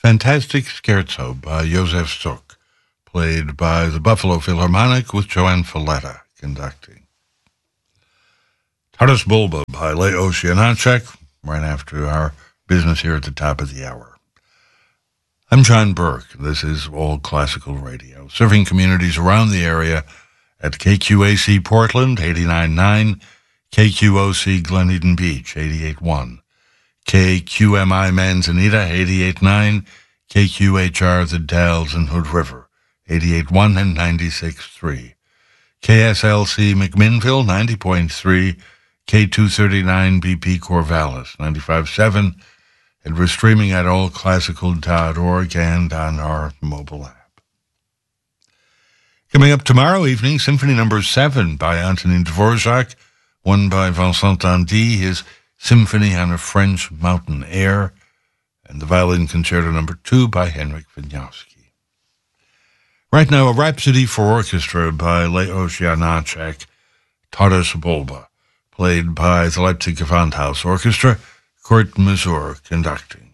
Fantastic Scherzo by Josef Suk, played by the Buffalo Philharmonic with Joanne Falletta conducting. Taras Bulba by Leo Janacek, right after our business here at the top of the hour. I'm John Burke. This is All Classical Radio, serving communities around the area at KQAC Portland, 89.9, KQOC Glen Eden Beach, 88.1, KQMI Manzanita, 88.9, KQHR The Dalles and Hood River, 88.1 and 96.3, KSLC McMinnville, 90.3, K239 BP Corvallis, 95.7, and we're streaming at allclassical.org and on our mobile app. Coming up tomorrow evening, Symphony No. 7 by Antonin Dvorak, one by Vincent Dandy, his Symphony on a French Mountain Air, and the Violin Concerto No. 2 by Henryk Wieniawski. Right now, a Rhapsody for Orchestra by Leo Janacek, Taras Bulba, played by the Leipzig Gewandhaus Orchestra, Kurt Masur conducting.